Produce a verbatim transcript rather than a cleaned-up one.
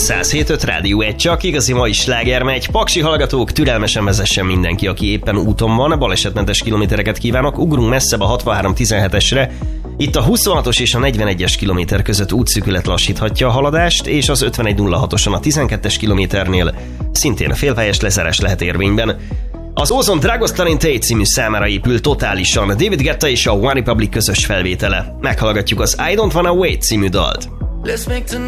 száz hét öt Rádió egy, csak igazi mai sláger megy. Paksi hallgatók, türelmesen vezessen mindenki, aki éppen úton van. Balesetmentes kilométereket kívánok. Ugrunk messzebb a hatvanhárom tizenhetesre. Itt a huszonhatos és a negyvenegyes kilométer között útszűkület lassíthatja a haladást, és az ötvenegy nulla hatoson a tizenkettes kilométernél szintén a félpályás lezárás lehet érvényben. Az Ozone Dragos Talented című számára épül totálisan David Guetta és a One Republic közös felvétele. Meghallgatjuk az I Don't Wanna Wait című dalt.